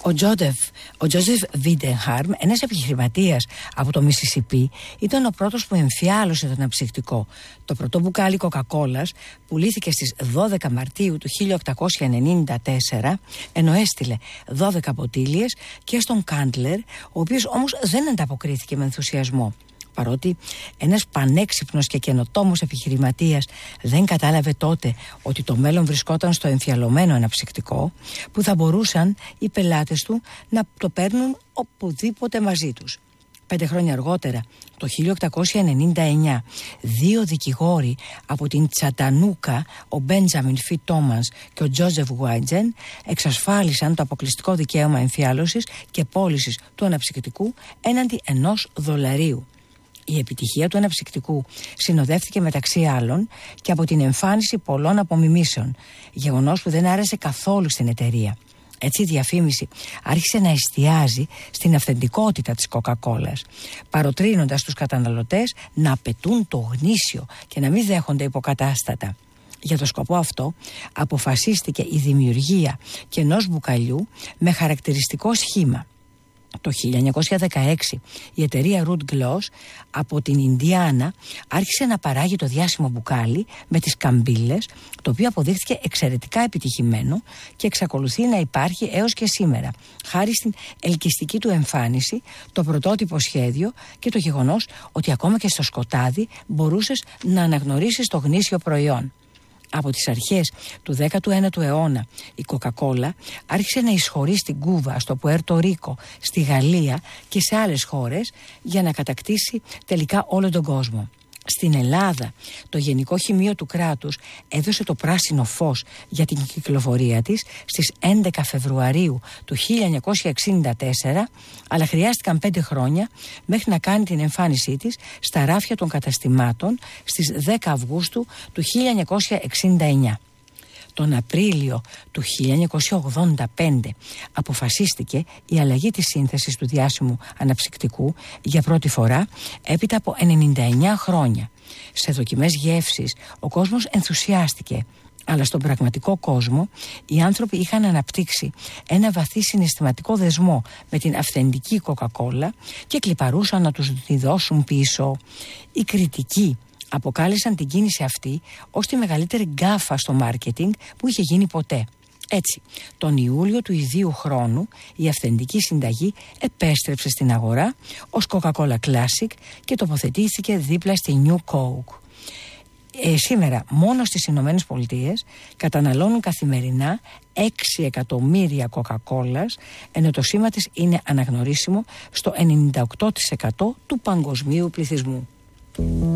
Ο Τζόζεφ Βίντενχαρμ, ένας επιχειρηματίας από το Μισισιπί, ήταν ο πρώτος που εμφιάλωσε το αναψυκτικό. Το πρωτό μπουκάλι κοκακόλας πουλήθηκε στις 12 Μαρτίου του 1894, ενώ έστειλε 12 μποτίλιες και στον Κάντλερ, ο οποίος όμως δεν ανταποκρίθηκε με ενθουσιασμό. Παρότι ένας πανέξυπνος και καινοτόμος επιχειρηματίας δεν κατάλαβε τότε ότι το μέλλον βρισκόταν στο εμφιαλωμένο αναψυκτικό, που θα μπορούσαν οι πελάτες του να το παίρνουν οπουδήποτε μαζί τους. 5 χρόνια αργότερα, το 1899, 2 δικηγόροι από την Τσατανούκα, ο Μπέντζαμιν Φι Τόμας και ο Τζόζεφ Γουάιτζεν, εξασφάλισαν το αποκλειστικό δικαίωμα εμφιάλωσης και πώλησης του αναψυκτικού έναντι $1. Η επιτυχία του αναψυκτικού συνοδεύτηκε μεταξύ άλλων και από την εμφάνιση πολλών απομιμήσεων, γεγονός που δεν άρεσε καθόλου στην εταιρεία. Έτσι η διαφήμιση άρχισε να εστιάζει στην αυθεντικότητα της κοκακόλας, παροτρύνοντας τους καταναλωτές να απαιτούν το γνήσιο και να μην δέχονται υποκατάστατα. Για το σκοπό αυτό αποφασίστηκε η δημιουργία και ενός μπουκαλιού με χαρακτηριστικό σχήμα. Το 1916 η εταιρεία Root Gloss από την Ινδιάνα άρχισε να παράγει το διάσημο μπουκάλι με τις καμπύλες, το οποίο αποδείχθηκε εξαιρετικά επιτυχημένο και εξακολουθεί να υπάρχει έως και σήμερα, χάρη στην ελκυστική του εμφάνιση, το πρωτότυπο σχέδιο και το γεγονός ότι ακόμα και στο σκοτάδι μπορούσες να αναγνωρίσεις το γνήσιο προϊόν. Από τις αρχές του 19ου αιώνα η Coca-Cola άρχισε να εισχωρεί στην Κούβα, στο Πουέρτο Ρίκο, στη Γαλλία και σε άλλες χώρες για να κατακτήσει τελικά όλο τον κόσμο. Στην Ελλάδα το Γενικό Χημείο του Κράτους έδωσε το πράσινο φως για την κυκλοφορία της στις 11 Φεβρουαρίου του 1964, αλλά χρειάστηκαν 5 χρόνια μέχρι να κάνει την εμφάνισή της στα ράφια των καταστημάτων στις 10 Αυγούστου του 1969. Τον Απρίλιο του 1985 αποφασίστηκε η αλλαγή της σύνθεσης του διάσημου αναψυκτικού για πρώτη φορά έπειτα από 99 χρόνια. Σε δοκιμές γεύσης ο κόσμος ενθουσιάστηκε, αλλά στον πραγματικό κόσμο οι άνθρωποι είχαν αναπτύξει ένα βαθύ συναισθηματικό δεσμό με την αυθεντική κοκακόλα και κλιπαρούσαν να τους τη δώσουν πίσω. Οι κριτικοί αποκάλεσαν την κίνηση αυτή ως τη μεγαλύτερη γκάφα στο μάρκετινγκ που είχε γίνει ποτέ. Έτσι, τον Ιούλιο του ιδίου χρόνου η αυθεντική συνταγή επέστρεψε στην αγορά ως Coca-Cola Classic και τοποθετήθηκε δίπλα στη New Coke. Σήμερα μόνο στις Ηνωμένες Πολιτείες καταναλώνουν καθημερινά 6 εκατομμύρια Coca-Colas, ενώ το σήμα της είναι αναγνωρίσιμο στο 98% του παγκοσμίου πληθυσμού.